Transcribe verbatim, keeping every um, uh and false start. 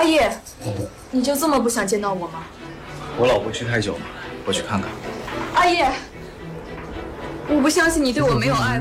阿叶，你就这么不想见到我吗？ 我老婆去太久了，我去看看。 阿叶，我不相信你对我没有爱。